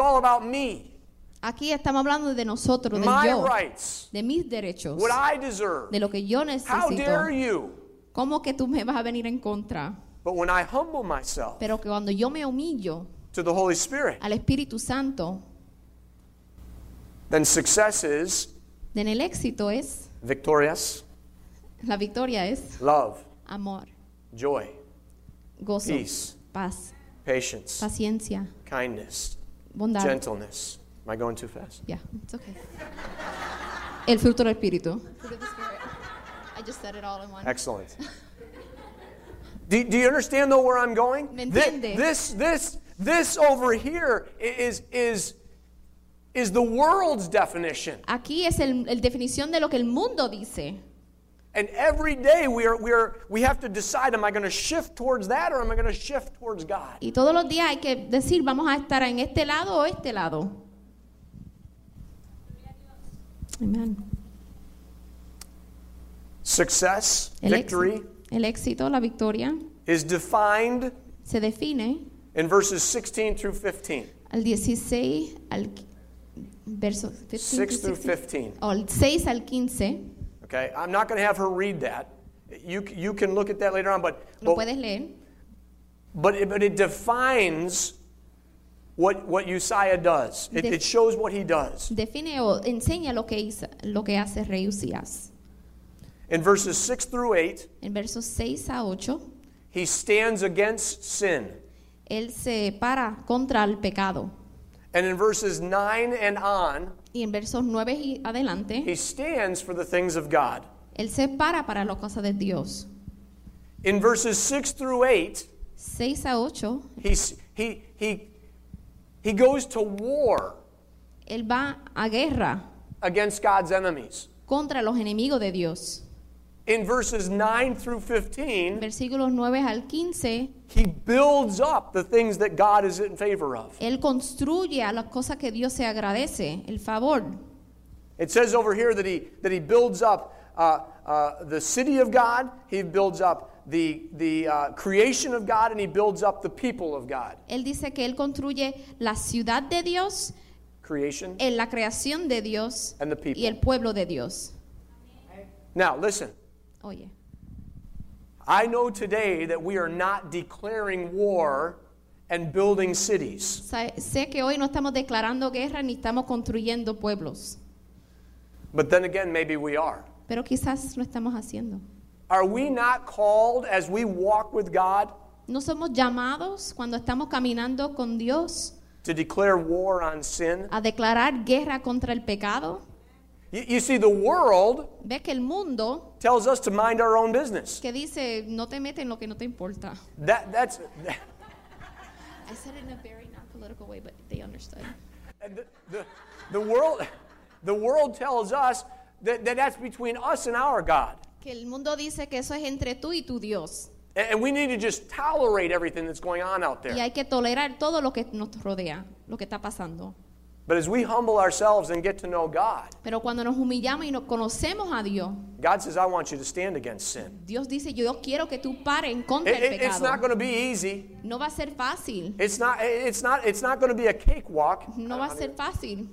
all about me. Aquí estamos hablando de nosotros, del My yo, rights. de mis derechos, What I deserve. de lo que yo How necesito. dare you? ¿Cómo que tú me vas a venir en contra? But when I humble myself Pero que cuando yo me humillo to the Holy Spirit, al Espíritu Santo, then success is en el éxito es, victorious, la victoria es love, amor, joy, gozo, peace, paz, patience, paciencia, kindness, bondad. gentleness. Am I going too fast? Yeah, it's okay. El fruto del Espíritu. Fruit of the Spirit. I just said it all in one. Excellent. Do you understand though where I'm going? ¿Me entiende? This over here is the world's definition. Aquí es el definición de lo que el mundo dice. And every day we have to decide, am I going to shift towards that or am I going to shift towards God? Y todos los días hay que decir, vamos a estar en este lado o este lado. Amen. Success, victory, el éxito, la victoria, is defined se define in verses 16 through 15. al 16, al verso 15 6 through 15. o al 6 al 15. Okay, I'm not going to have her read that. You can look at that later on, but Lo puedes leer. But it defines what Uzziah does. It shows what he does. Define o enseña lo que hace Rey Usías. In verses 6 through 8, En versos 6 a 8, he stands against sin. él se para contra el pecado. And in verses 9 and on, Y en versos 9 y adelante, he stands for the things of God. él se para las cosas de Dios. In verses 6 through 8, 6 a 8, he goes to war él va a guerra against God's enemies. contra los enemigos de Dios. In verses 9 through 15, Versículos 9 al 15, he builds up the things that God is in favor of. él construye a las cosas que Dios se agradece, el favor. It says over here that he builds up the city of God, he builds up the creation of God, and he builds up the people of God. Él dice que él construye la ciudad de Dios, Creation la creación de Dios and the people. y el pueblo de Dios. Now, listen. Oye, I know today that we are not declaring war and building cities. sé que hoy no estamos declarando guerra ni estamos construyendo pueblos, But then again, maybe we are. pero quizás lo estamos haciendo. Are we not called as we walk with God ¿No somos llamados cuando estamos caminando con Dios to declare war on sin? a declarar guerra contra el pecado? You see, the world Ves que el mundo tells us to mind our own business. que dice no te metes en lo que no te importa. That's I said it in a very not political way, but they understood. the world tells us that's between us and our God. Que el mundo dice que eso es entre tú y tu Dios. And we need to just tolerate everything that's going on out Y there. hay que tolerar todo lo que nos rodea, lo que está pasando. But as we humble ourselves and get to know God, Pero cuando nos humillamos y nos conocemos a Dios, God says, I want you to stand against sin. Dios dice, yo quiero que tú pares en contra del It's not pecado. going to be easy. No va a ser fácil. It's not going to be a cakewalk. No va a ser fácil.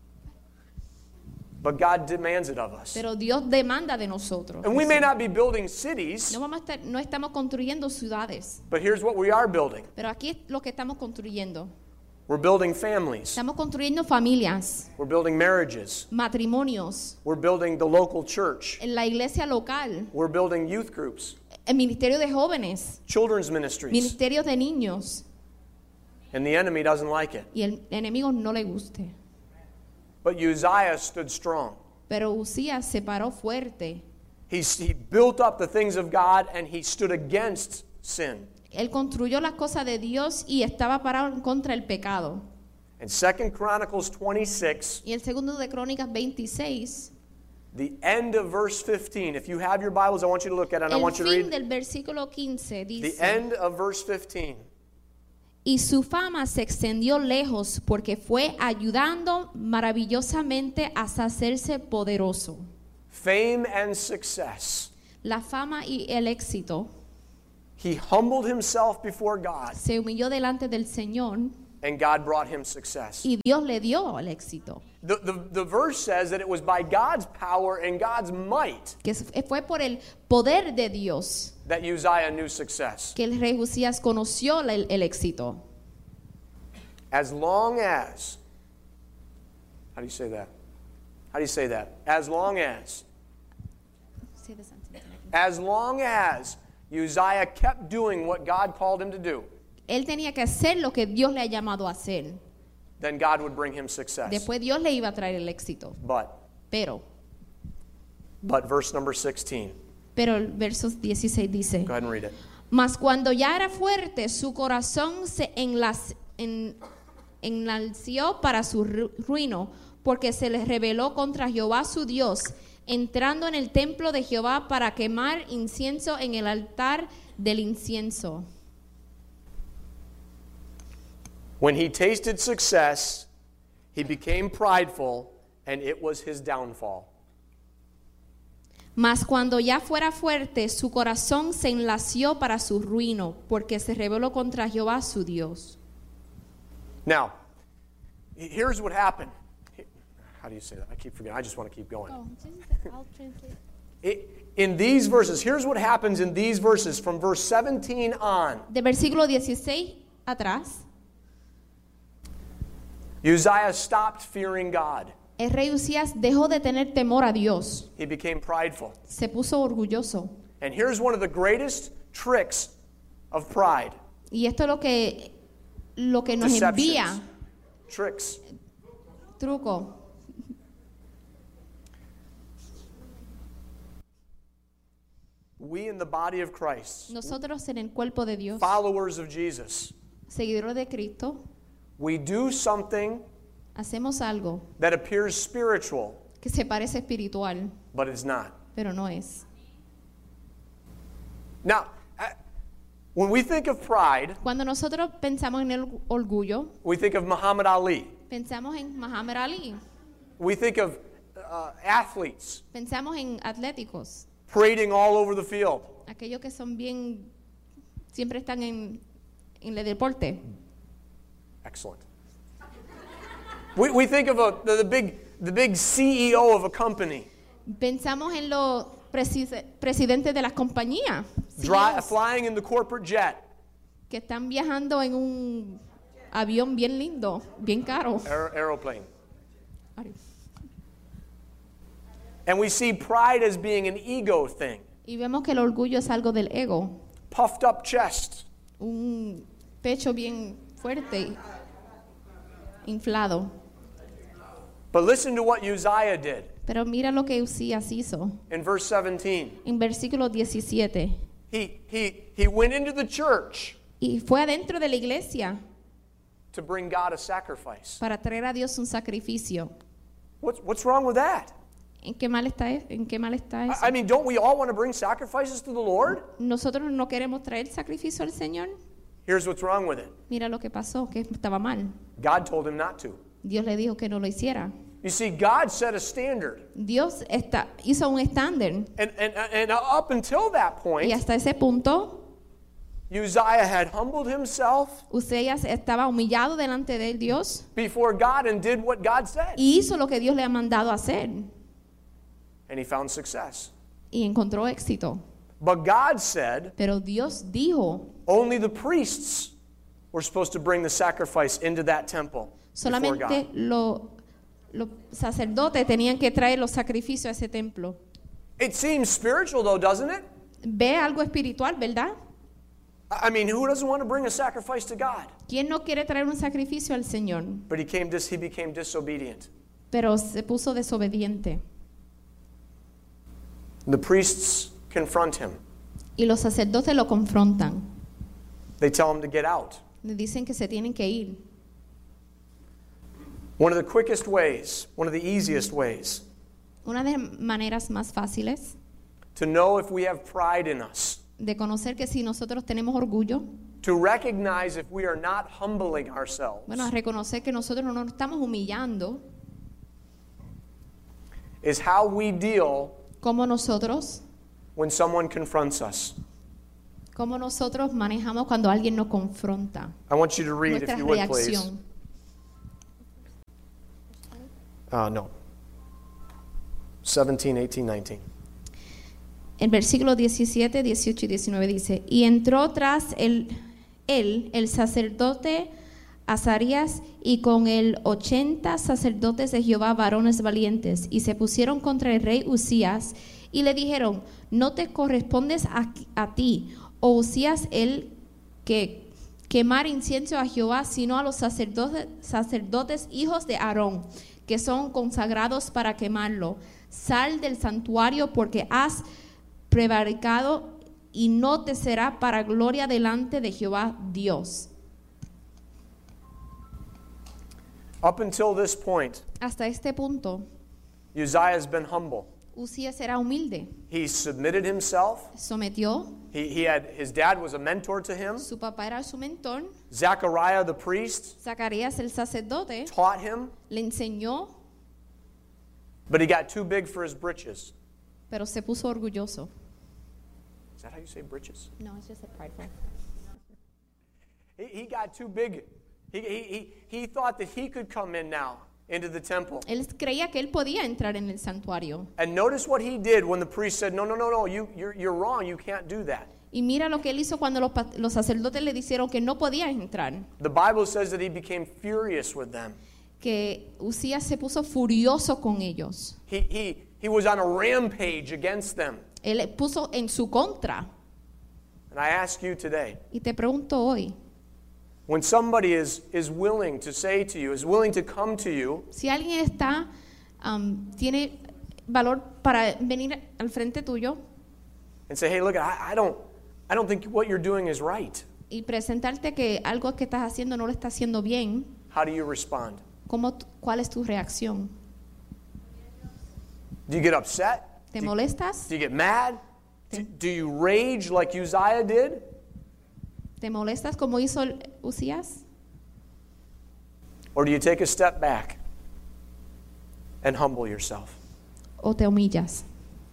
But God demands it of us. Pero Dios demanda de nosotros. And we may not be building cities, No estamos construyendo ciudades. but here's what we are building. Pero aquí es lo que estamos construyendo. We're building families. Estamos construyendo familias, We're building marriages. matrimonios, We're building the local church. en la iglesia local, We're building youth groups, el ministerio de jóvenes, children's ministries. ministerios de niños. And the enemy doesn't like it. Y el enemigo no le guste. But Uzziah stood strong. Pero Usías se paró fuerte. He built up the things of God and he stood against sin. Él construyó las cosas de Dios y estaba parado contra el pecado. In 2 Chronicles 26, Y el segundo de Crónicas 26, the end of verse 15. If you have your Bibles, I want you to look at it. And I el want you to fin read del versículo 15 the dice: end of verse 15. Y su fama se extendió lejos porque fue ayudando maravillosamente hasta hacerse poderoso. Fame and success. La fama y el éxito. He humbled himself before God Se humilló delante del Señor And God brought him success. y Dios le dio el éxito. The verse says that it was by God's power and God's might Que fue por el poder de Dios that Uzziah knew success. que el rey Usías conoció el éxito. As long as, how do you say that? How do you say that? As long as Uzziah kept doing what God called him to do, Él tenía que hacer lo que Dios le ha llamado a hacer. then God would bring him success. Después Dios le iba a traer el éxito. Pero Verse number 16. Pero el verso 16 dice: Go ahead and read it. Mas cuando ya era fuerte, su corazón se enalció para su ruino, porque se le rebeló contra Jehová su Dios, entrando en el templo de Jehová para quemar incienso en el altar del incienso. When he tasted success, he became prideful, and it was his downfall. Mas cuando ya fuera fuerte, su corazón se enlació para su ruino, porque se rebeló contra Jehová su Dios. Now, here's what happened. How do you say that? I keep forgetting. I just want to keep going. In these verses, here's what happens in these verses from verse 17 on. De versículo 16 atrás, Uzziah stopped fearing God. el rey Usías dejó de tener temor a Dios. He became prideful. Se puso orgulloso. And here's one of the greatest tricks of pride. Y esto es lo que nos Deceptions. envía, Tricks. truco. We in the body of Christ, Nosotros en el cuerpo de Dios, followers of Jesus, seguidores de Cristo, we do something hacemos algo that appears spiritual, que se parece espiritual, but it's not. pero no es. Now, when we think of pride, Cuando nosotros pensamos en el orgullo, we think of Muhammad Ali. pensamos en Muhammad Ali, We think of athletes pensamos en atléticos, parading all over the field. aquellos que son bien, siempre están en el deporte. Excellent. We think of the big CEO of a company Pensamos en los presidentes de las compañías, CEOs, flying in the corporate jet, que están viajando en un avión bien lindo, bien caro. aeroplane. And we see pride as being an ego thing. Y vemos que el orgullo es algo del ego, Puffed up chest, un pecho bien fuerte, inflado. But listen to what Uzziah did Pero mira lo que Usías hizo. in verse 17. En versículo 17. He went into the church Y fue adentro de la iglesia to bring God a sacrifice. para traer a Dios un sacrificio. What's wrong with that? ¿En qué mal está, en qué mal está eso? I mean, don't we all want to bring sacrifices to the Lord? Nosotros no queremos traer sacrificio al Señor. Here's what's wrong with it. Mira lo que pasó, que estaba mal. God told him not to. Dios le dijo que no lo hiciera. You see, God set a standard. Dios hizo un estándar. And up until that Y point, hasta ese punto, Uzziah had humbled himself Usías estaba humillado delante de Dios before God and did what God said. y hizo lo que Dios le ha mandado hacer. And he found success. Y encontró éxito. But God said Pero Dios dijo, only the priests were supposed to bring the sacrifice into that temple before solamente God. los sacerdotes tenían que traer los sacrificios a ese templo. It seems spiritual though, doesn't it? Ve algo espiritual, ¿verdad? I mean, who doesn't want to bring a sacrifice to God? ¿Quién no quiere traer un sacrificio al Señor? But he became disobedient. Pero se puso desobediente. The priests confront him. Y los sacerdotes lo confrontan. They tell him to get out. Le dicen que se tienen que ir. One of the quickest ways, one of the easiest ways Una de las maneras más fáciles to know if we have pride in us, de conocer que si nosotros tenemos orgullo, to recognize if we are not humbling ourselves, bueno, a reconocer que nosotros no nos estamos humillando, is how we deal como nosotros when someone confronts us. Cómo nosotros manejamos cuando alguien nos confronta. I want you to read, Nuestra if you would, please. reacción. No. 17, 18, 19. El versículo 17, 18 y 19 dice, y entró tras el sacerdote Azarías y con él 80 sacerdotes de Jehová, varones valientes, y se pusieron contra el rey Usías y le dijeron, no te correspondes a ti, o Usías, el que quemar incienso a Jehová, sino a los sacerdotes hijos de Aarón, que son consagrados para quemarlo. Sal del santuario porque has prevaricado y no te será para gloria delante de Jehová Dios. Up until this point, Hasta este punto, Uzziah has been humble. Usías era humilde, He submitted himself. sometió, His dad was a mentor to him. su papá era su mentor, Zechariah the priest Zacarías el sacerdote taught him, le enseñó, but he got too big for his britches. pero se puso orgulloso. Is that how you say britches? No, it's just a prideful. He got too big. He thought that he could come in now into the temple. Él creía que él podía entrar en el santuario. And notice what he did when the priest said, no, you're wrong, you can't do that. Y mira lo que él hizo cuando los sacerdotes le dijeron que no podía entrar. The Bible says that he became furious with them. Que Usías se puso furioso con ellos. He was on a rampage against them. Él puso en su contra. And I ask you today, Y te pregunto hoy, when somebody is willing to say to you, is willing to come to you, si alguien tiene valor para venir al frente tuyo and say, hey, look, I don't think what you're doing is right. y presentarte que algo que estás haciendo no lo estás haciendo bien, How do you respond? ¿cuál es tu reacción? Do you get upset? ¿Te molestas? Do you get mad? Do you rage like Uzziah did? ¿Te molestas como hizo Usías? Or do you take a step back and humble yourself? ¿O te humillas?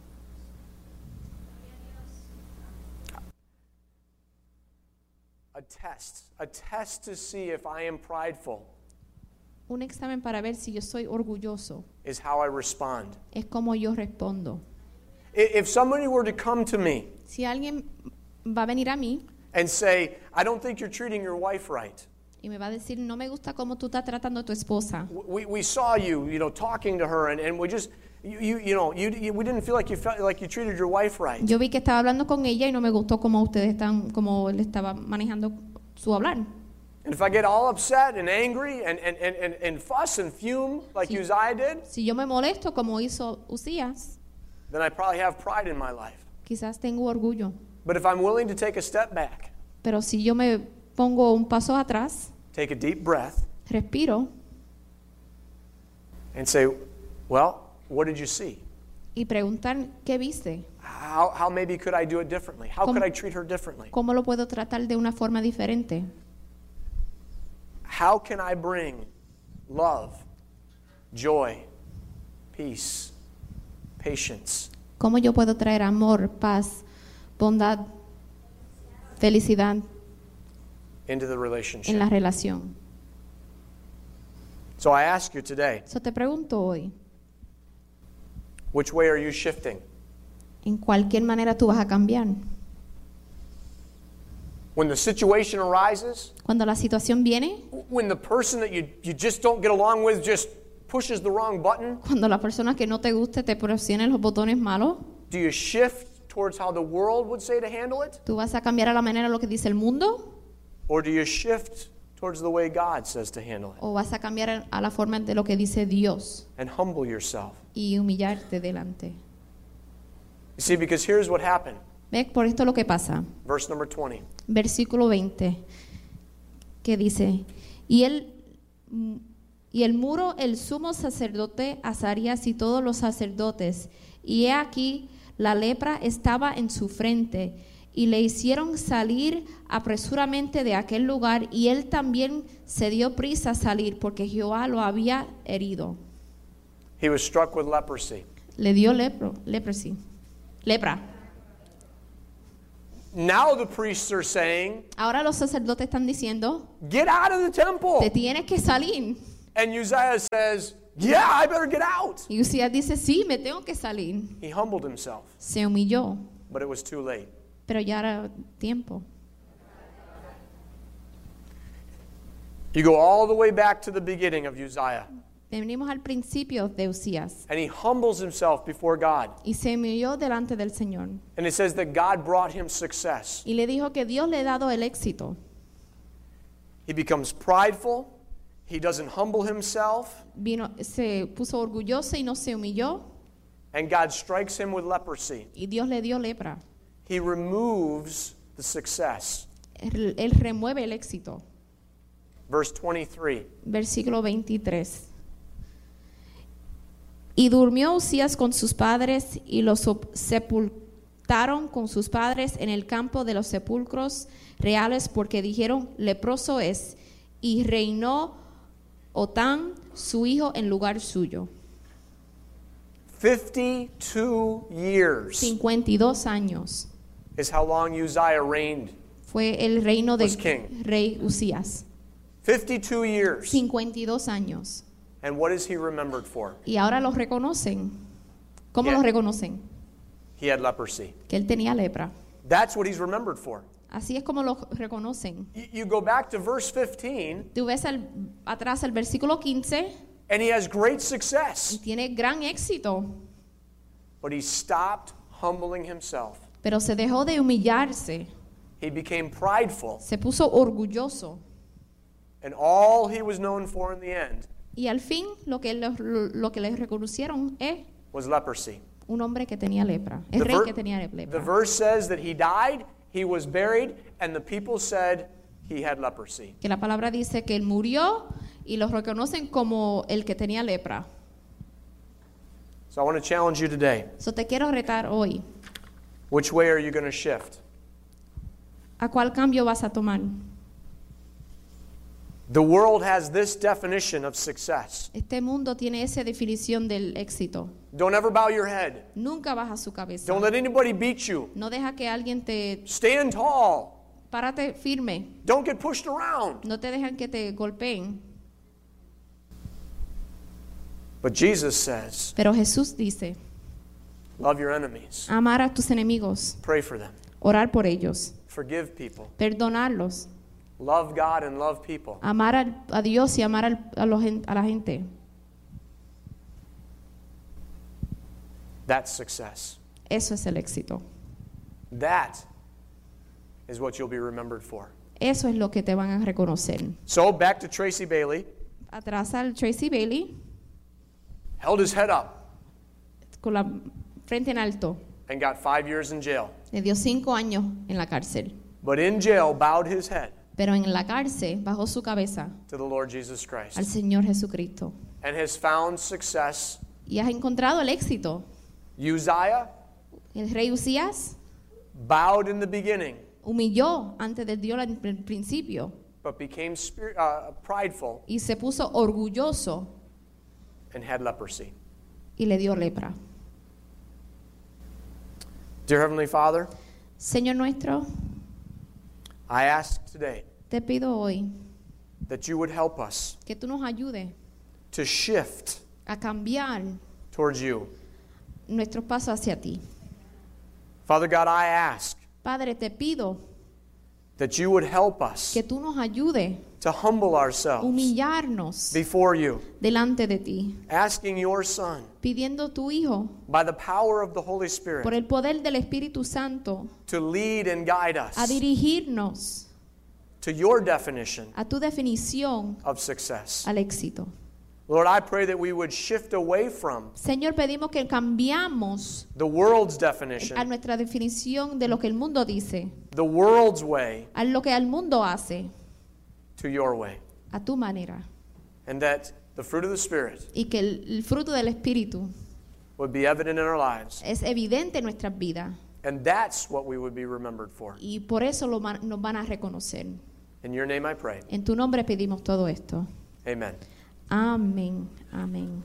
A test to see if I am prideful Un examen para ver si yo soy orgulloso is how I respond. es como yo respondo. If somebody were to come to me Si alguien va a venir a mí and say, I don't think you're treating your wife right. y me va a decir, no me gusta cómo tú estás tratando a tu esposa. We saw you, talking to her, and we just, we didn't feel like you felt like you treated your wife right. Yo vi que estaba hablando con ella y no me gustó cómo cómo él estaba manejando su hablar. And if I get all upset and angry and fuss and fume like Uzziah did, Si yo me molesto como hizo Usías, then I probably have pride in my life. quizás tengo orgullo. But if I'm willing to take a step back, Pero si yo me pongo un paso atrás, take a deep breath, respiro and say, well, what did you see? y preguntar, ¿qué viste? How maybe could I do it differently? How ¿Cómo- could I treat her differently? ¿Cómo lo puedo tratar de una forma diferente? How can I bring love, joy, peace, patience ¿Cómo yo puedo traer amor, paz, bondad, felicidad into the en relationship? la relación? So I ask you today, Eso te pregunto hoy. which way are you shifting? En cualquier manera tú vas a cambiar. When the situation arises, Cuando la situación viene, when the person that you just don't get along with just pushes the wrong button, cuando la persona que no te guste te presione los botones malos, do you shift towards how the world would say to handle it? ¿tú vas a cambiar a la manera de lo que dice el mundo? Or do you shift towards the way God says to handle it? ¿O vas a cambiar a la forma de lo que dice Dios And humble yourself. y humillarte delante? You see, because here's what happened. ¿Ves? Por esto lo que pasa. Verse number 20. Versículo 20, que dice, y el muro, el sumo sacerdote Azarías y todos los sacerdotes, y he aquí la lepra estaba en su frente, y le hicieron salir apresuradamente de aquel lugar, y él también se dio prisa a salir, porque Jehová lo había herido. He was struck with leprosy. Le dio lepra. Now the priests are saying, Ahora los sacerdotes están diciendo, get out of the te temple. tienes que salir. And Uzziah says, yeah, I better get out. Y Usías dice, sí, me tengo que salir. He humbled himself, Se humilló, but it was too late. pero ya era tiempo. You go all the way back to the beginning of Uzziah, Venimos al principio de Usías. and he humbles himself before God. Y se humilló delante del Señor. And it says that God brought him success. Y le dijo que Dios le ha dado el éxito. He becomes prideful. He doesn't humble himself. Se puso orgulloso y no se humilló. And God strikes him with leprosy. Y Dios le dio lepra. He removes the success. Él remueve el éxito. Verse 23. Versículo 23. Y durmió Usías con sus padres y los sepultaron con sus padres en el campo de los sepulcros reales porque dijeron, leproso es. Y reinó Otán, su hijo, en lugar suyo. 52 years 52 años is how long Uzziah reigned. fue el reino Was del king. rey Usías. 52 years. 52 años. And what is he remembered for? Y ahora los reconocen. ¿Cómo Yeah. los reconocen? He had leprosy. Que él tenía lepra. That's what he's remembered for. Así es como los reconocen. You go back to verse 15, Tú ves atrás el versículo 15 and he has great y success. tiene gran éxito, But he stopped humbling himself. pero se dejó de humillarse, He became prideful. se puso orgulloso And all he was known for in the end y al fin lo que le reconocieron es was leprosy. un hombre que tenía lepra, el The rey ver- que tenía The lepra. verse says that he died, he was buried, and the people said he had leprosy. Que la palabra dice que él murió y los reconocen como el que tenía lepra. So I want to challenge you today. So te quiero retar hoy. Which way are you going to shift? ¿A cuál cambio vas a tomar? The world has this definition of success. Este mundo tiene esa definición del éxito. Don't ever bow your head. Nunca baja su cabeza. Don't let anybody beat you. No deja que alguien te Stand tall. párate firme. Don't get pushed around. No te dejan que te golpeen. But Jesus says, Pero Jesús dice, love your enemies. amar a tus enemigos, Pray for them. orar por ellos, Forgive people. perdonarlos, Love God and love people. amar a Dios y amar a la gente. That's success. Eso es el éxito. That is what you'll be remembered for. Eso es lo que te van a reconocer. So back to Tracy Bailey. Atrás al Tracy Bailey Held his head up con la frente en alto. and got 5 years in jail. Le dio 5 años en la cárcel. But in jail bowed his head Pero en la cárcel bajó su cabeza to the Lord Jesus al Christ Señor Jesucristo. and has found success. Y has encontrado el éxito. Uzziah El rey Usías bowed in the beginning humilló antes de Dios al principio but became prideful y se puso orgulloso and had leprosy. y le dio lepra. Dear Heavenly Father, Señor nuestro, I ask today te pido hoy that you would help us que tú nos ayudes to shift a cambiar towards you. nuestros pasos hacia ti. Father God, I ask Padre, te pido that you would help us que tú nos ayudes to humble a ourselves humillarnos before you, delante de ti, asking your Son, pidiendo tu Hijo, by the power of the Holy por Spirit, el poder del Espíritu Santo, to lead and guide a us dirigirnos to your definition a tu definición of success. al éxito. Lord, I pray that we would shift away from Señor, pedimos que cambiamos the world's a definition, nuestra definición de lo que el mundo dice, the world's way, a lo que el mundo hace, to your way. a tu manera. And that the fruit of the Spirit Y que el fruto del Espíritu would be evident in our lives. es evidente en nuestras vidas. And that's what we would be remembered for. Y por eso nos van a reconocer. In your name I pray. En tu nombre pedimos todo esto. Amen. Amén. Amén.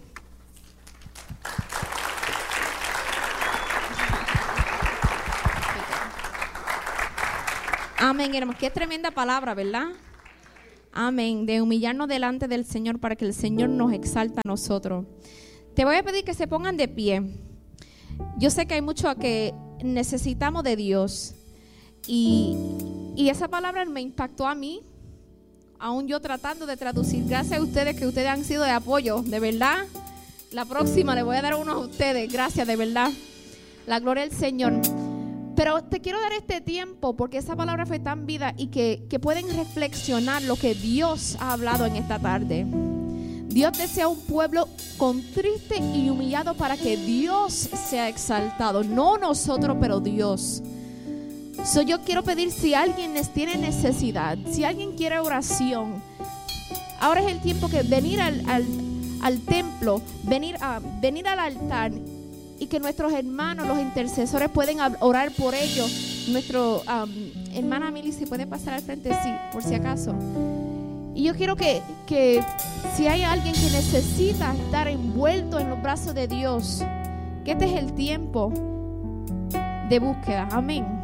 Amén, hermano. Qué tremenda palabra, ¿verdad? Amén. De humillarnos delante del Señor para que el Señor nos exalta a nosotros. Te voy a pedir que se pongan de pie. Yo sé que hay mucho que necesitamos de Dios. Y esa palabra me impactó a mí. Aún yo tratando de traducir. Gracias a ustedes, que ustedes han sido de apoyo, de verdad. La próxima le voy a dar uno a ustedes. Gracias, de verdad. La gloria al Señor. Pero te quiero dar este tiempo porque esa palabra fue tan vida y que pueden reflexionar lo que Dios ha hablado en esta tarde. Dios desea un pueblo contriste y humillado para que Dios sea exaltado. No nosotros, pero Dios. Yo quiero pedir, si alguien tiene necesidad, si alguien quiere oración, ahora es el tiempo que venir al templo, venir al altar, y que nuestros hermanos, los intercesores, pueden orar por ellos. Hermana Mili, si puede pasar al frente, sí, por si acaso. Y yo quiero que si hay alguien que necesita estar envuelto en los brazos de Dios, que este es el tiempo de búsqueda. Amén.